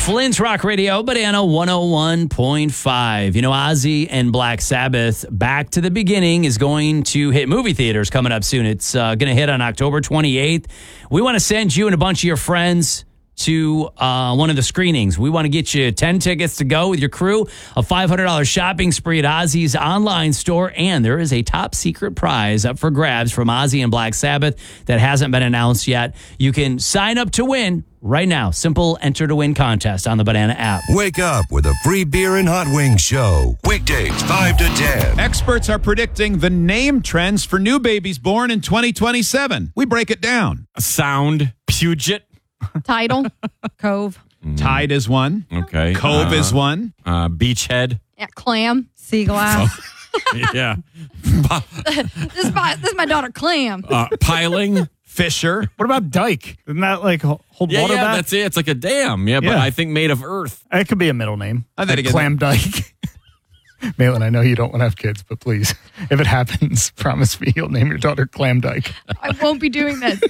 Flint's Rock Radio, Banana 101.5. You know, Ozzy and Black Sabbath, Back to the Beginning, is going to hit movie theaters coming up soon. It's going to hit on October 28th. We want to send you and a bunch of your friends to one of the screenings. We want to get you 10 tickets to go with your crew, a $500 shopping spree at Ozzy's online store, and there is a top secret prize up for grabs from Ozzy and Black Sabbath that hasn't been announced yet. You can sign up to win right now. Simple enter to win contest on the Banana app. Wake up with a free beer and hot wings show. Weekdays 5 to 10. Experts are predicting the name trends for new babies born in 2027. We break it down. Sound, Puget. Title, Cove. Tide is one. Okay. Cove is one. Beachhead. Yeah, Clam. Sea glass. Yeah. This is my daughter, Clam. Piling. Fisher. What about dike? Isn't that like hold Yeah, water yeah, back? that's it. It's like a dam. Yeah, but Yeah. I think made of earth. It could be a middle name. I think Like it- Clam Dyke. Malin, I know you don't want to have kids, but please, if it happens, promise me you'll name your daughter Clam Dyke. I won't be doing this.